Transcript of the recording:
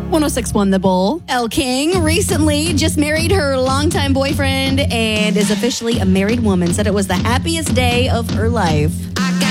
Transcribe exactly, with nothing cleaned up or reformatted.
one oh six point one The Bull. Elle King recently just married her longtime boyfriend and is officially a married woman. Said it was the happiest day of her life.